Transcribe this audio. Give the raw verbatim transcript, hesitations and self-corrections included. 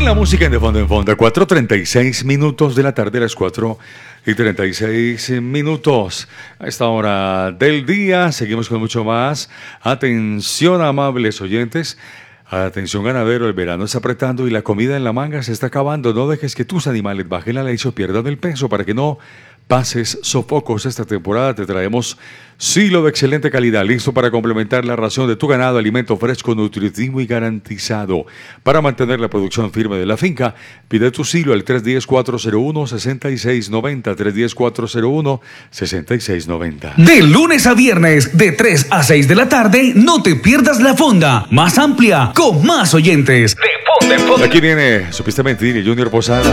en la música en De Fondo en Fondo, cuatro treinta y seis minutos de la tarde, las cuatro y treinta y seis minutos. A esta hora del día seguimos con mucho más. Atención, amables oyentes. Atención, ganadero, el verano está apretando y la comida en la manga se está acabando. No dejes que tus animales bajen la leche o pierdan el peso. Para que no pases sofocos esta temporada, te traemos Silo de excelente calidad, listo para complementar la ración de tu ganado, alimento fresco, nutritivo y garantizado. Para mantener la producción firme de la finca, pide tu Silo al tres uno cero, cuatro cero uno, seis seis nueve cero, tres uno cero, cuatro cero uno, seis seis nueve cero. De lunes a viernes, de tres a seis de la tarde, no te pierdas la fonda, más amplia, con más oyentes. De Fondo en Fondo. Aquí viene su pista mentira, Junior Posada.